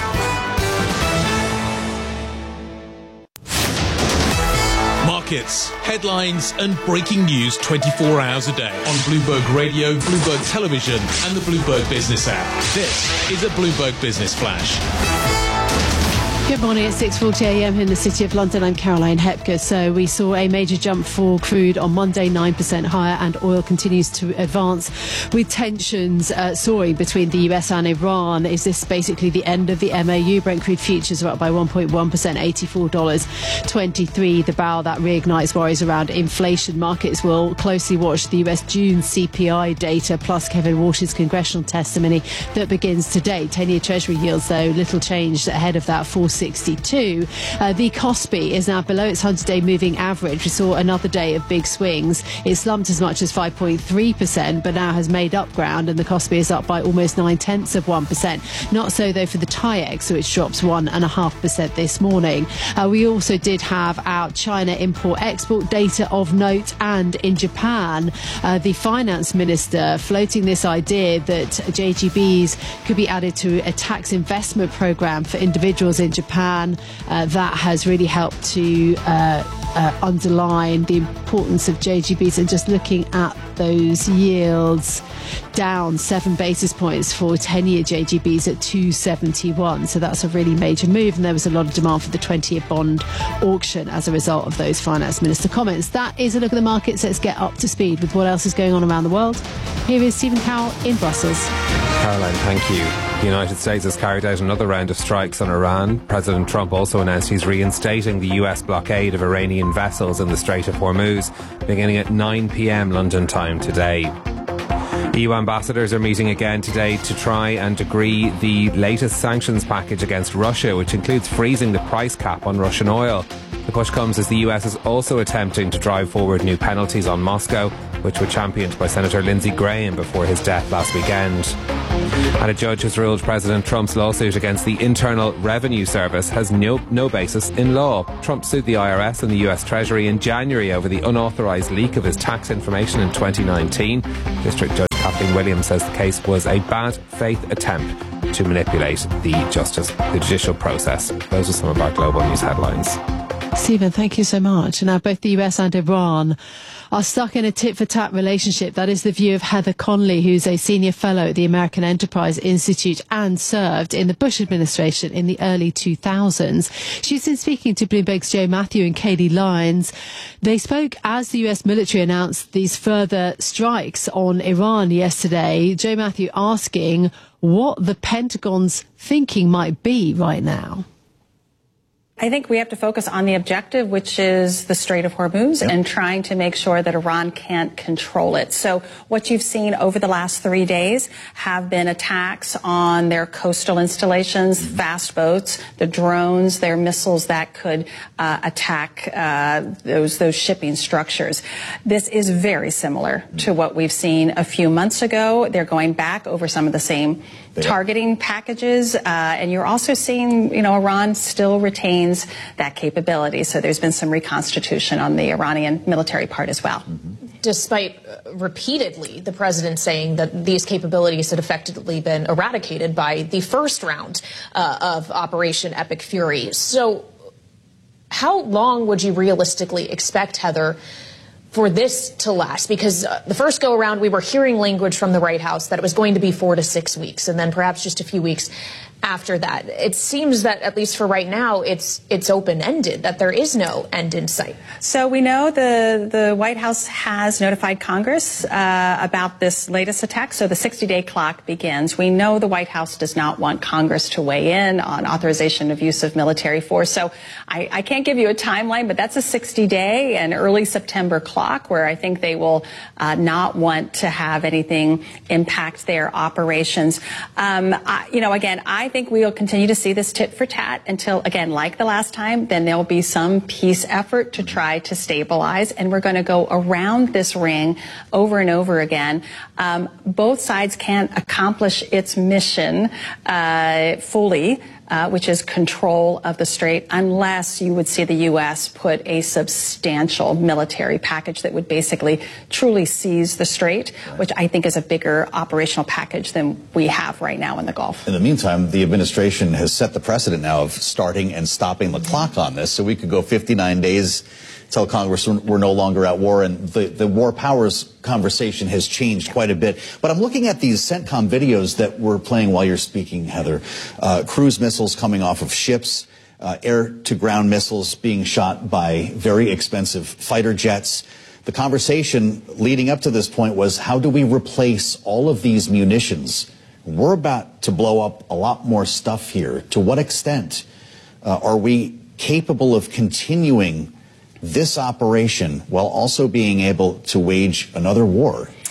Markets, headlines, and breaking news twenty-four hours a day on Bloomberg Radio, Bloomberg Television, and the Bloomberg Business app. This is a Bloomberg Business Flash. Good morning. It's six forty a.m. in the City of London. I'm Caroline Hepker. So we saw a major jump for crude on Monday, nine percent higher, and oil continues to advance with tensions uh, soaring between the U S and Iran. Is this basically the end of the M A U? Brent crude futures are up by one point one percent, eighty-four dollars twenty-three the barrel. That reignites worries around inflation. Markets will closely watch the U S June C P I data, plus Kevin Warsh's congressional testimony that begins today. ten-year Treasury yields, though, little changed ahead of that, four sixty-two. Uh, the Kospi is now below its hundred-day moving average. We saw another day of big swings. It slumped as much as five point three percent, but now has made up ground, and the Kospi is up by almost nine-tenths of one percent. Not so, though, for the TAIEX, which drops one point five percent this morning. Uh, we also did have our China import-export data of note, and in Japan, uh, the finance minister floating this idea that J G Bs could be added to a tax investment program for individuals in Japan. Uh, that has really helped to uh, uh, underline the importance of J G Bs, and just looking at those yields, down seven basis points for ten-year J G Bs at two seventy-one. So that's a really major move, and there was a lot of demand for the twenty-year bond auction as a result of those finance minister comments. That is a look at the markets. Let's get up to speed with what else is going on around the world. Here is Stephen Carroll in Brussels. Caroline, thank you. The United States has carried out another round of strikes on Iran. President Trump also announced he's reinstating the U S blockade of Iranian vessels in the Strait of Hormuz, beginning at nine p.m. London time today. E U ambassadors are meeting again today to try and agree the latest sanctions package against Russia, which includes freezing the price cap on Russian oil. The push comes as the U S is also attempting to drive forward new penalties on Moscow, which were championed by Senator Lindsey Graham before his death last weekend. And a judge has ruled President Trump's lawsuit against the Internal Revenue Service has no, no basis in law. Trump sued the I R S and the U S Treasury in January over the unauthorised leak of his tax information in twenty nineteen. District Judge Kathleen Williams says the case was a bad faith attempt to manipulate the justice, the judicial process. Those are some of our global news headlines. Stephen, thank you so much. Now, both the U S and Iran are stuck in a tit-for-tat relationship. That is the view of Heather Conley, who's a senior fellow at the American Enterprise Institute and served in the Bush administration in the early two thousands. She's been speaking to Bloomberg's Joe Matthew and Katie Lyons. They spoke as the U S military announced these further strikes on Iran yesterday. Joe Matthew asking what the Pentagon's thinking might be right now. I think we have to focus on the objective, which is the Strait of Hormuz, yep, and trying to make sure that Iran can't control it. So what you've seen over the last three days have been attacks on their coastal installations, mm-hmm, fast boats, the drones, their missiles that could uh, attack uh, those those shipping structures. This is very similar mm-hmm. to what we've seen a few months ago. They're going back over some of the same targeting packages, uh, and you're also seeing, you know, Iran still retains that capability. So there's been some reconstitution on the Iranian military part as well. Mm-hmm. Despite uh, repeatedly the president saying that these capabilities had effectively been eradicated by the first round uh, of Operation Epic Fury. So how long would you realistically expect, Heather, for this to last? Because uh, the first go around, we were hearing language from the White House that it was going to be four to six weeks, and then perhaps just a few weeks after that. It seems that, at least for right now, it's it's open-ended, that there is no end in sight. So we know the, the White House has notified Congress uh, about this latest attack, so the sixty-day clock begins. We know the White House does not want Congress to weigh in on authorization of use of military force, so I, I can't give you a timeline, but that's a sixty-day and early September clock where I think they will uh, not want to have anything impact their operations. Um, I, you know, again, I I think we will continue to see this tit for tat until, again, like the last time, then there will be some peace effort to try to stabilize, and we're going to go around this ring over and over again. Um, both sides can't accomplish its mission uh, fully, Uh, which is control of the strait, unless you would see the U S put a substantial military package that would basically truly seize the strait, right, which I think is a bigger operational package than we have right now in the Gulf. In the meantime, the administration has set the precedent now of starting and stopping the clock on this, so we could go fifty-nine days tell Congress we're no longer at war, and the, the war powers conversation has changed quite a bit. But I'm looking at these CENTCOM videos that we're playing while you're speaking, Heather. Uh, cruise missiles coming off of ships, uh, air-to-ground missiles being shot by very expensive fighter jets. The conversation leading up to this point was, how do we replace all of these munitions? We're about to blow up a lot more stuff here. To what extent uh, are we capable of continuing this operation while also being able to wage another war?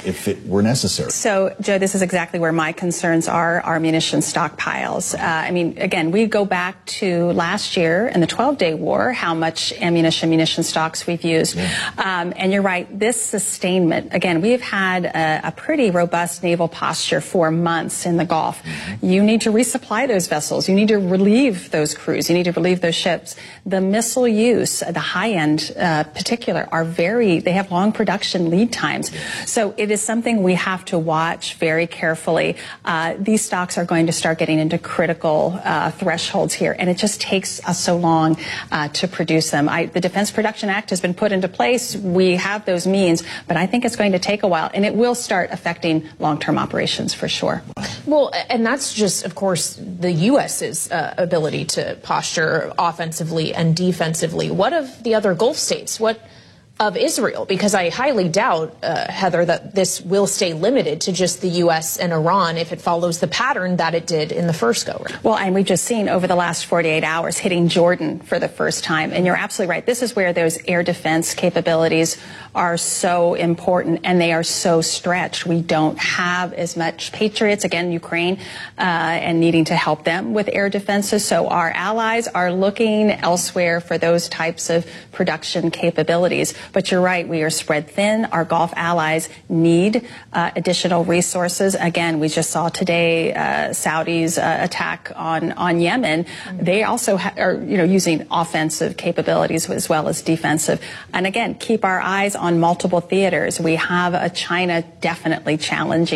if it were necessary. So, Joe, this is exactly where my concerns are, our munition stockpiles. Uh, I mean, again, we go back to last year in the twelve-day war, how much ammunition, munition stocks we've used. Yeah. Um, and you're right, this sustainment, again, we've had a, a pretty robust naval posture for months in the Gulf. Mm-hmm. You need to resupply those vessels. You need to relieve those crews. You need to relieve those ships. The missile use, the high-end uh, particular, are very, they have long production lead times. Yes. So it is something we have to watch very carefully. Uh, these stocks are going to start getting into critical uh, thresholds here, and it just takes us so long uh, to produce them. I, the Defense Production Act has been put into place. We have those means, but I think it's going to take a while, and it will start affecting long-term operations for sure. Well, and that's just, of course, the U S's uh, ability to posture offensively and defensively. What of the other Gulf states? What of Israel? Because I highly doubt, uh, Heather, that this will stay limited to just the U S and Iran if it follows the pattern that it did in the first go-round. Well, and we've just seen over the last forty-eight hours hitting Jordan for the first time. And you're absolutely right. This is where those air defense capabilities are so important, and they are so stretched. We don't have as much Patriots, again, Ukraine, uh, and needing to help them with air defenses. So our allies are looking elsewhere for those types of production capabilities. But you're right, we are spread thin. Our Gulf allies need uh, additional resources. Again, we just saw today uh, Saudi's uh, attack on, on Yemen. Mm-hmm. They also ha- are, you know, using offensive capabilities as well as defensive. And again, keep our eyes on multiple theaters. We have a China definitely challenging